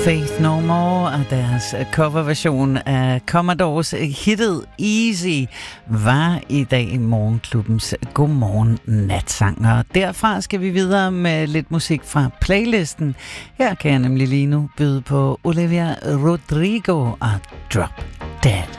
Faith No More og deres coverversion af Commodores hittet Easy var i dag morgenklubbens Godmorgen Natsang. Og derfra skal vi videre med lidt musik fra playlisten. Her kan jeg nemlig lige nu byde på Olivia Rodrigo og Drop Dead.